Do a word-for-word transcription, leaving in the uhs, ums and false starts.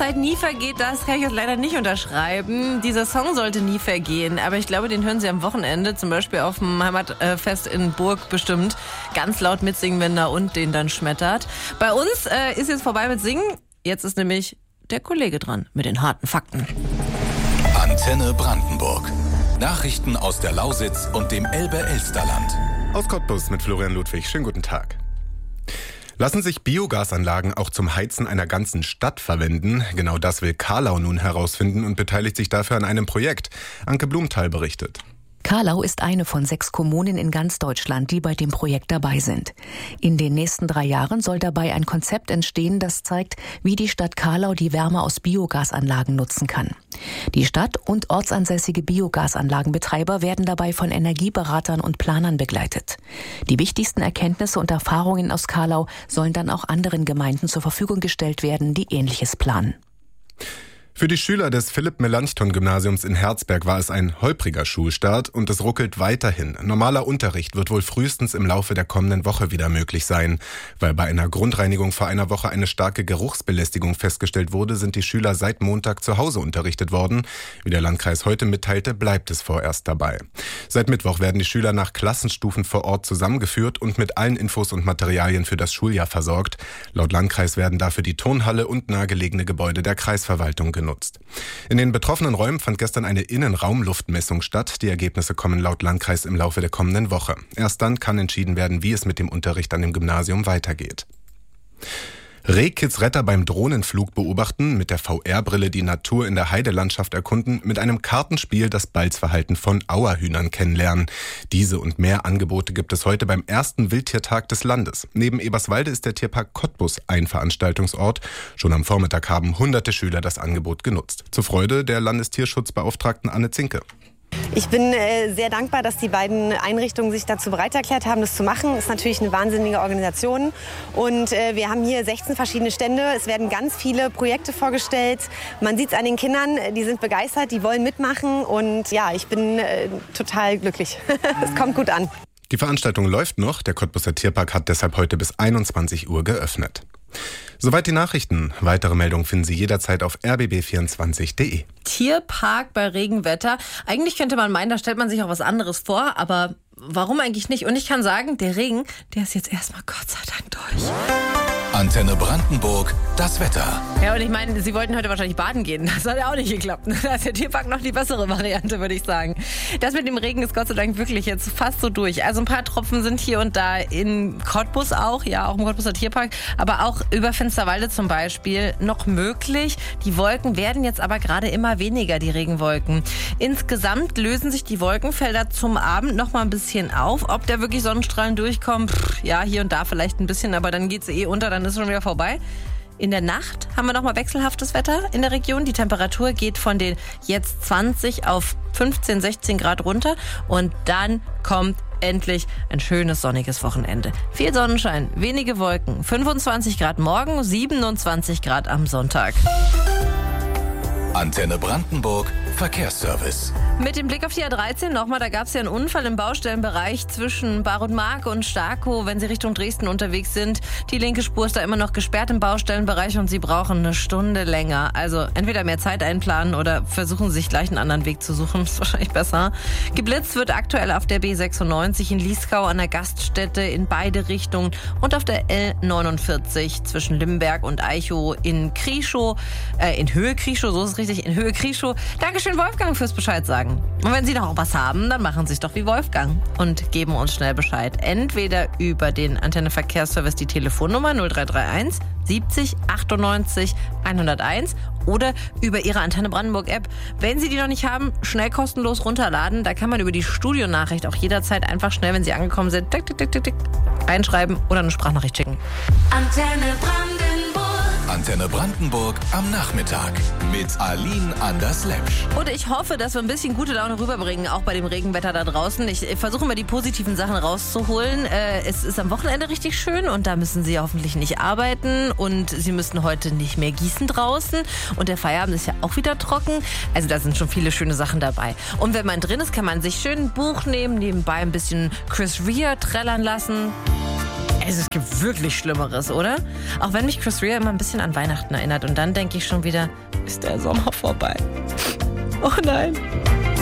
Zeit nie vergeht, das kann ich jetzt leider nicht unterschreiben. Dieser Song sollte nie vergehen, aber ich glaube, den hören Sie am Wochenende, zum Beispiel auf dem Heimatfest in Burg bestimmt, ganz laut mitsingen, wenn da und den dann schmettert. Bei uns äh, ist jetzt vorbei mit Singen. Jetzt ist nämlich der Kollege dran mit den harten Fakten. Antenne Brandenburg. Nachrichten aus der Lausitz und dem Elbe-Elsterland. Aus Cottbus mit Florian Ludwig. Schönen guten Tag. Lassen sich Biogasanlagen auch zum Heizen einer ganzen Stadt verwenden? Genau das will Carlau nun herausfinden und beteiligt sich dafür an einem Projekt. Anke Blumenthal berichtet. Carlau ist eine von sechs Kommunen in ganz Deutschland, die bei dem Projekt dabei sind. In den nächsten drei Jahren soll dabei ein Konzept entstehen, das zeigt, wie die Stadt Carlau die Wärme aus Biogasanlagen nutzen kann. Die Stadt und ortsansässige Biogasanlagenbetreiber werden dabei von Energieberatern und Planern begleitet. Die wichtigsten Erkenntnisse und Erfahrungen aus Carlau sollen dann auch anderen Gemeinden zur Verfügung gestellt werden, die Ähnliches planen. Für die Schüler des Philipp-Melanchthon-Gymnasiums in Herzberg war es ein holpriger Schulstart und es ruckelt weiterhin. Normaler Unterricht wird wohl frühestens im Laufe der kommenden Woche wieder möglich sein. Weil bei einer Grundreinigung vor einer Woche eine starke Geruchsbelästigung festgestellt wurde, sind die Schüler seit Montag zu Hause unterrichtet worden. Wie der Landkreis heute mitteilte, bleibt es vorerst dabei. Seit Mittwoch werden die Schüler nach Klassenstufen vor Ort zusammengeführt und mit allen Infos und Materialien für das Schuljahr versorgt. Laut Landkreis werden dafür die Turnhalle und nahegelegene Gebäude der Kreisverwaltung genutzt. genutzt. In den betroffenen Räumen fand gestern eine Innenraumluftmessung statt. Die Ergebnisse kommen laut Landkreis im Laufe der kommenden Woche. Erst dann kann entschieden werden, wie es mit dem Unterricht an dem Gymnasium weitergeht. Rehkids Retter beim Drohnenflug beobachten, mit der V R-Brille die Natur in der Heidelandschaft erkunden, mit einem Kartenspiel das Balzverhalten von Auerhühnern kennenlernen. Diese und mehr Angebote gibt es heute beim ersten Wildtiertag des Landes. Neben Eberswalde ist der Tierpark Cottbus ein Veranstaltungsort. Schon am Vormittag haben hunderte Schüler das Angebot genutzt. Zur Freude der Landestierschutzbeauftragten Anne Zinke. Ich bin äh, sehr dankbar, dass die beiden Einrichtungen sich dazu bereit erklärt haben, das zu machen. Ist natürlich eine wahnsinnige Organisation. Und äh, wir haben hier sechzehn verschiedene Stände. Es werden ganz viele Projekte vorgestellt. Man sieht es an den Kindern, die sind begeistert, die wollen mitmachen. Und ja, ich bin äh, total glücklich. Es kommt gut an. Die Veranstaltung läuft noch. Der Cottbuser Tierpark hat deshalb heute bis einundzwanzig Uhr geöffnet. Soweit die Nachrichten. Weitere Meldungen finden Sie jederzeit auf r b b vierundzwanzig punkt d e. Tierpark bei Regenwetter. Eigentlich könnte man meinen, da stellt man sich auch was anderes vor, aber warum eigentlich nicht? Und ich kann sagen, der Regen, der ist jetzt erstmal Gott sei Dank durch. Antenne Brandenburg, das Wetter. Ja, und ich meine, Sie wollten heute wahrscheinlich baden gehen. Das hat ja auch nicht geklappt. Da ist der Tierpark noch die bessere Variante, würde ich sagen. Das mit dem Regen ist Gott sei Dank wirklich jetzt fast so durch. Also ein paar Tropfen sind hier und da in Cottbus auch, ja, auch im Cottbuser Tierpark, aber auch über Finsterwalde zum Beispiel noch möglich. Die Wolken werden jetzt aber gerade immer weniger, die Regenwolken. Insgesamt lösen sich die Wolkenfelder zum Abend noch mal ein bisschen auf. Ob da wirklich Sonnenstrahlen durchkommen, pff, ja, hier und da vielleicht ein bisschen, aber dann geht's eh unter, dann ist es schon wieder vorbei. In der Nacht haben wir nochmal wechselhaftes Wetter in der Region. Die Temperatur geht von den jetzt zwanzig auf fünfzehn, sechzehn Grad runter. Und dann kommt endlich ein schönes sonniges Wochenende. Viel Sonnenschein, wenige Wolken. fünfundzwanzig Grad morgen, siebenundzwanzig Grad am Sonntag. Antenne Brandenburg, Verkehrsservice. Mit dem Blick auf die A dreizehn nochmal, da gab es ja einen Unfall im Baustellenbereich zwischen Barutmark und Starkow, wenn Sie Richtung Dresden unterwegs sind. Die linke Spur ist da immer noch gesperrt im Baustellenbereich und Sie brauchen eine Stunde länger. Also entweder mehr Zeit einplanen oder versuchen Sie sich gleich einen anderen Weg zu suchen. Ist wahrscheinlich besser. Geblitzt wird aktuell auf der B sechsundneunzig in Lieskau an der Gaststätte in beide Richtungen und auf der L neunundvierzig zwischen Limberg und Eichow in Krieschow, äh, in Höhe Krieschow, so ist es richtig, in Höhe Krieschow. Dankeschön, Wolfgang, fürs Bescheid sagen. Und wenn Sie noch was haben, dann machen Sie es doch wie Wolfgang und geben uns schnell Bescheid. Entweder über den Antenne Verkehrsservice die Telefonnummer null drei drei eins siebzig achtundneunzig hunderteins oder über Ihre Antenne Brandenburg App. Wenn Sie die noch nicht haben, schnell kostenlos runterladen. Da kann man über die Studionachricht auch jederzeit einfach schnell, wenn Sie angekommen sind, tick, tick, tick, tick, tick, reinschreiben oder eine Sprachnachricht schicken. Antenne Brandenburg. Antenne Brandenburg am Nachmittag mit Aline Anders-Lepsch. Und ich hoffe, dass wir ein bisschen gute Laune rüberbringen, auch bei dem Regenwetter da draußen. Ich versuche mal die positiven Sachen rauszuholen. Es ist am Wochenende richtig schön und da müssen Sie hoffentlich nicht arbeiten und Sie müssen heute nicht mehr gießen draußen und der Feierabend ist ja auch wieder trocken. Also da sind schon viele schöne Sachen dabei. Und wenn man drin ist, kann man sich schön ein Buch nehmen, nebenbei ein bisschen Chris Rea trällern lassen. Also es gibt wirklich Schlimmeres, oder? Auch wenn mich Chris Rea immer ein bisschen an Weihnachten erinnert. Und dann denke ich schon wieder, ist der Sommer vorbei? Oh nein.